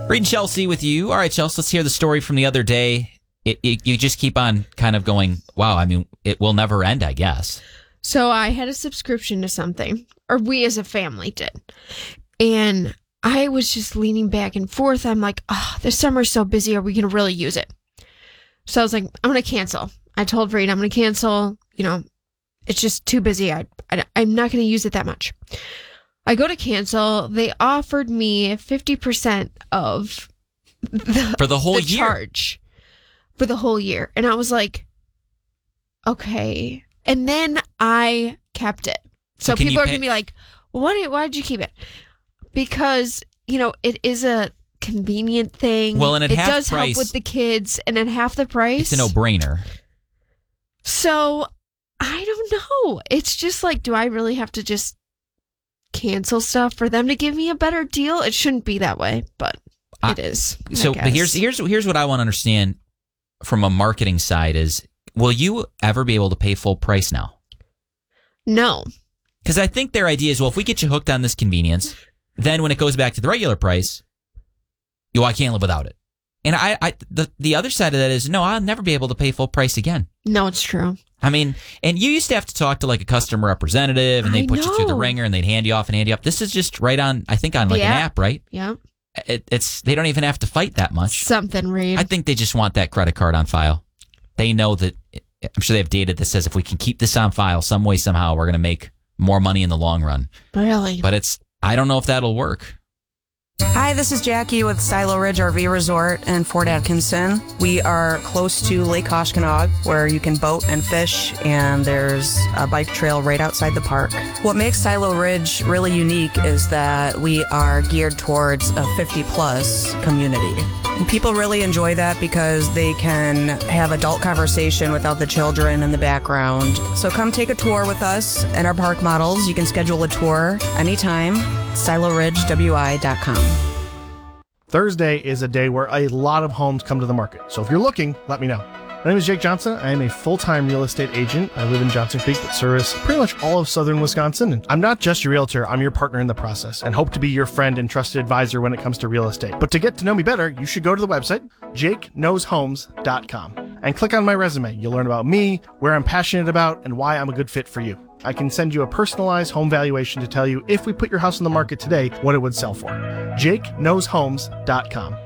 Reed Chelsea with you. All right, Chelsea, let's hear the story from the other day. You just keep on kind of going, wow, I mean, it will never end, I guess. So I had a subscription to something, or we as a family did. And I was just leaning back and forth. I'm like, oh, this summer's so busy. Are we going to really use it? So I was like, I'm going to cancel. I told Reed, I'm going to cancel. You know, it's just too busy. I'm not going to use it that much. I go to cancel. They offered me 50% of for the whole year charge for the whole year. And I was like, okay. And then I kept it. So people are going to be like, why did you keep it? Because, you know, it is a convenient thing. Well, and it does price, help with the kids. And at half the price. It's a no-brainer. So I don't know. It's just like, do I really have to just cancel stuff for them to give me a better deal? It shouldn't be that way, but it is. So but here's what I want to understand from a marketing side is, will you ever be able to pay full price now? No. Because I think their idea is, well, if we get you hooked on this convenience, then when it goes back to the regular price, I can't live without it. And the other side of that is, no, I'll never be able to pay full price again. No, it's true. I mean, and you used to have to talk to like a customer representative, and they'd put you through the ringer, and they'd hand you off. This is just right on, I think, on like an app, right? Yeah. They don't even have to fight that much. Something, Reed. I think they just want that credit card on file. They know that, I'm sure they have data that says if we can keep this on file some way, somehow, we're going to make more money in the long run. Really? But I don't know if that'll work. Hi, this is Jackie with Silo Ridge RV Resort in Fort Atkinson. We are close to Lake Koshkonong, where you can boat and fish, and there's a bike trail right outside the park. What makes Silo Ridge really unique is that we are geared towards a 50-plus community. And people really enjoy that because they can have adult conversation without the children in the background. So come take a tour with us and our park models. You can schedule a tour anytime. SiloRidgeWI.com. Thursday is a day where a lot of homes come to the market. So if you're looking, let me know. My name is Jake Johnson. I am a full-time real estate agent. I live in Johnson Creek, but service pretty much all of southern Wisconsin. And I'm not just your realtor, I'm your partner in the process and hope to be your friend and trusted advisor when it comes to real estate. But to get to know me better, you should go to the website, jakeknowshomes.com, and click on my resume. You'll learn about me, where I'm passionate about, and why I'm a good fit for you. I can send you a personalized home valuation to tell you if we put your house on the market today, what it would sell for. jakeknowshomes.com.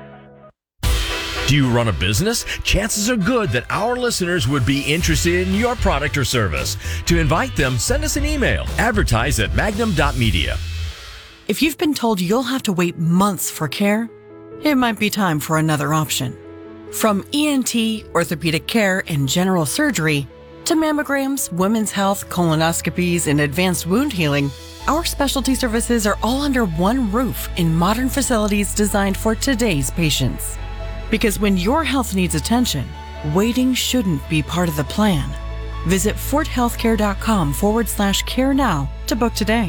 Do you run a business? Chances are good that our listeners would be interested in your product or service. To invite them, send us an email. Advertise at magnum.media. If you've been told you'll have to wait months for care, it might be time for another option. From ENT, orthopedic care, and general surgery, to mammograms, women's health, colonoscopies, and advanced wound healing, our specialty services are all under one roof in modern facilities designed for today's patients. Because when your health needs attention, waiting shouldn't be part of the plan. Visit forthealthcare.com/care now to book today.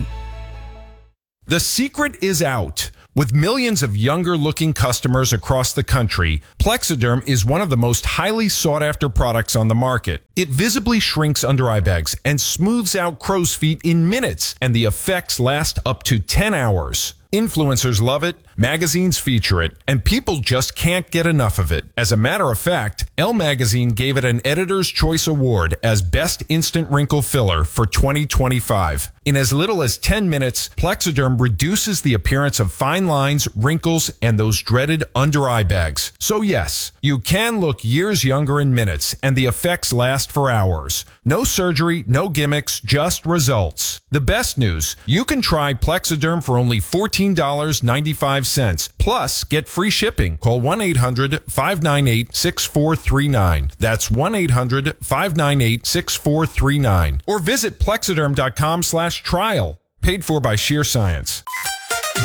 The secret is out. With millions of younger-looking customers across the country, Plexaderm is one of the most highly sought-after products on the market. It visibly shrinks under-eye bags and smooths out crow's feet in minutes, and the effects last up to 10 hours. Influencers love it, magazines feature it, and people just can't get enough of it. As a matter of fact, Elle Magazine gave it an Editor's Choice Award as Best Instant Wrinkle Filler for 2025. In as little as 10 minutes, Plexaderm reduces the appearance of fine lines, wrinkles, and those dreaded under-eye bags. So yes, you can look years younger in minutes, and the effects last for hours. No surgery, no gimmicks, just results. The best news, you can try Plexaderm for only $14.95. Plus, get free shipping. Call 1-800-598-6439. That's 1-800-598-6439. Or visit plexaderm.com/trial. Paid for by Sheer Science.